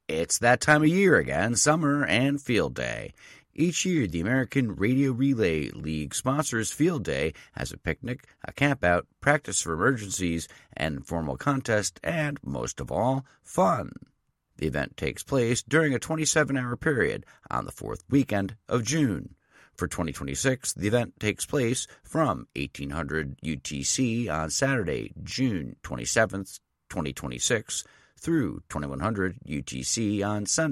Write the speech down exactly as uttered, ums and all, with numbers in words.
It's that time of year again, summer and field day. Each year, the American Radio Relay League sponsors Field Day as a picnic, a campout, practice for emergencies, an informal contest, and, most of all, fun. The event takes place during a twenty-seven hour period on the fourth weekend of June. For twenty twenty-six, the event takes place from eighteen hundred U T C on Saturday, June twenty-seventh, twenty twenty-six, through twenty-one hundred U T C on Sunday,